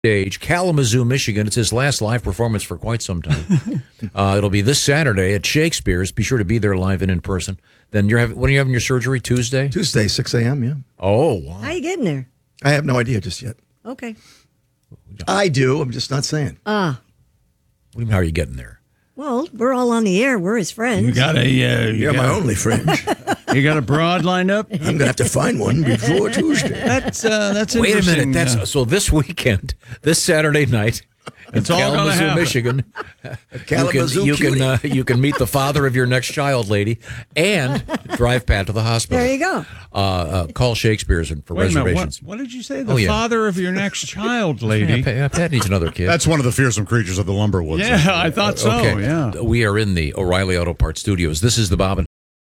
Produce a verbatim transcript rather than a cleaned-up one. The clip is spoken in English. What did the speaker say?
Stage, Kalamazoo, Michigan. It's his last live performance for quite some time. uh, it'll be this Saturday at Shakespeare's. Be sure to be there live and in person. Then you're having, when are you having your surgery? Tuesday? Tuesday, six a.m., yeah. Oh, wow. How you getting there? I have no idea just yet. Okay. I do. I'm just not saying. Ah. What do you mean, how are you getting there? Well, we're all on the air. We're his friends. You got a. Uh, you You're got my a- only friend. You got a broad lined up. I'm going to have to find one before Tuesday. That's uh, that's Wait a interesting. minute. That's uh, so this weekend, this Saturday night, in It's all gonna Kalamazoo, happen. Michigan. Kalamazoo you can you cutie. can, uh, you can meet the father of your next child, lady, and drive Pat to the hospital. There you go. Uh, uh, call Shakespeare's and for wait a minute, reservations. what, what did you say? The Oh, yeah. father of your next child, lady. Yeah, Pat, Pat needs another kid. That's one of the fearsome creatures of the Lumberwoods. Yeah, I thought so. okay. Yeah. We are in the O'Reilly Auto Parts studios. This is the Bob and